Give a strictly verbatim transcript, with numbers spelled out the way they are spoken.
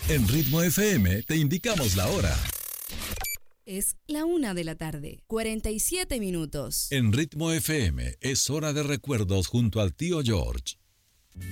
En Ritmo F M te indicamos la hora. Es la una de la tarde, cuarenta y siete minutos. En Ritmo F M es hora de recuerdos junto al tío George.